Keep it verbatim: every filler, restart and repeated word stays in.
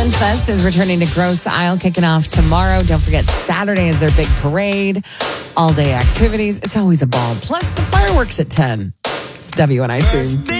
Fest is returning to Gross Isle, kicking off tomorrow. Don't forget, Saturday is their big parade. All day activities. It's always a ball. Plus the fireworks at ten. It's W N I C.